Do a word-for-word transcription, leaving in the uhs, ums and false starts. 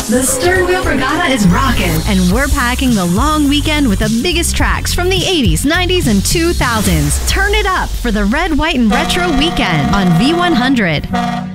The Stern Wheel Regatta is rocking, and we're packing the long weekend with the biggest tracks from the eighties, nineties, and two thousands. Turn it up for the Red, White, and Retro Weekend on V one hundred.